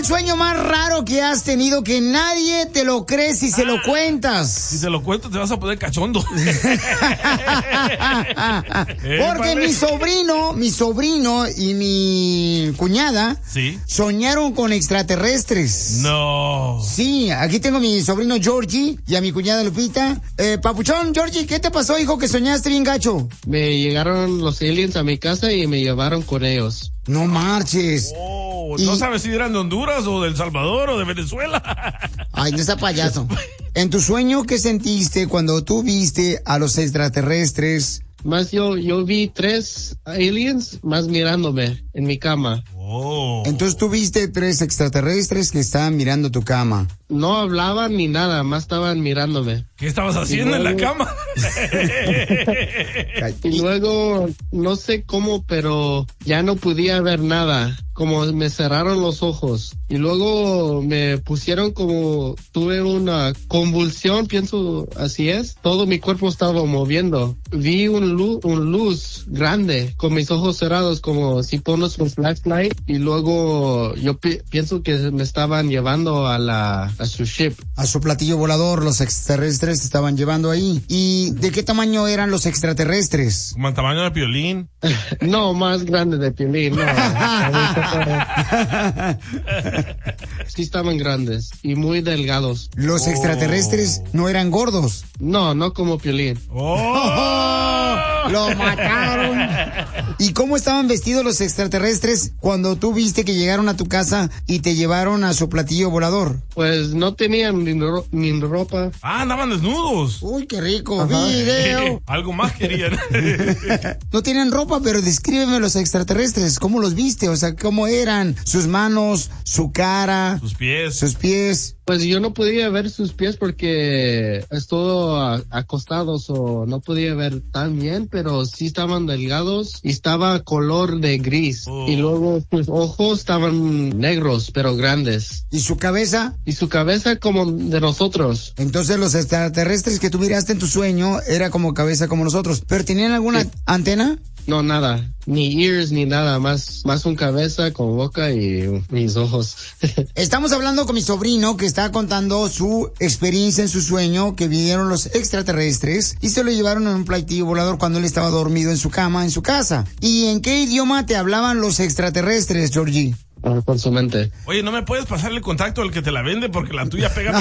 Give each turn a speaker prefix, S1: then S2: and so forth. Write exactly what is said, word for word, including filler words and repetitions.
S1: sueño más raro que has tenido que nadie te lo cree si se ah, lo cuentas?
S2: Si se lo cuento te vas a poner cachondo.
S1: Porque mi sobrino, mi sobrino y mi cuñada
S2: ¿Sí?
S1: soñaron con extraterrestres.
S2: No.
S1: Sí, aquí tengo a mi sobrino Georgie y a mi cuñada Lupita. Eh, Papuchón, Georgie, ¿qué te pasó, hijo, que soñaste bien gacho?
S3: Me llegaron los aliens a mi casa y me llevaron con ellos.
S1: No marches.
S2: Oh, ¿no y... sabes si eran de Honduras o de El Salvador o de Venezuela?
S1: Ay, no está payaso. En tu sueño, ¿qué sentiste cuando tú viste a los extraterrestres?
S3: Más yo, yo vi tres aliens más mirándome en mi cama.
S2: Oh.
S1: Entonces tú viste tres extraterrestres que estaban mirando tu cama.
S3: No hablaban ni nada, más estaban mirándome.
S2: ¿Qué estabas haciendo luego... en la cama?
S3: Y luego, no sé cómo, pero ya no podía ver nada. Como me cerraron los ojos. Y luego me pusieron como, tuve una convulsión, pienso, así es. Todo mi cuerpo estaba moviendo. Vi un luz, un luz grande con mis ojos cerrados, como si pones un flashlight. Y luego yo pi- pienso que me estaban llevando a la, a su ship.
S1: A su platillo volador, los extraterrestres se estaban llevando ahí. ¿Y de qué tamaño eran los extraterrestres?
S2: ¿Como el tamaño de Piolín?
S3: No, más grande de Piolín, no. Sí estaban grandes y muy delgados.
S1: Los oh. extraterrestres no eran gordos.
S3: No, no como Piolín.
S2: Oh.
S1: Lo mataron. ¿Y cómo estaban vestidos los extraterrestres cuando tú viste que llegaron a tu casa y te llevaron a su platillo volador?
S3: Pues no tenían ni, ro- ni ropa.
S2: Ah, andaban desnudos.
S1: Uy, qué rico.
S3: Ajá.
S1: Video.
S2: Algo más querían.
S1: No tienen ropa, pero descríbeme los extraterrestres. ¿Cómo los viste? O sea, ¿cómo eran? Sus manos, su cara.
S2: Sus pies.
S1: Sus pies.
S3: Pues yo no podía ver sus pies porque estuvo acostados o no podía ver tan bien, pero sí estaban delgados y estaba color de gris. Oh. Y luego sus ojos estaban negros, pero grandes.
S1: ¿Y su cabeza?
S3: Y su cabeza como de nosotros.
S1: Entonces los extraterrestres que tú miraste en tu sueño era como cabeza como nosotros. ¿Pero tenían alguna sí. antena?
S3: No, nada. Ni ears, ni nada. Más, más un cabeza con boca y mis ojos.
S1: Estamos hablando con mi sobrino que está contando su experiencia en su sueño, que vinieron los extraterrestres y se lo llevaron en un platillo volador cuando él estaba dormido en su cama, en su casa. ¿Y en qué idioma te hablaban los extraterrestres, Georgie?
S3: Con su mente.
S2: Oye, ¿no me puedes pasar el contacto al que te la vende? Porque la tuya pega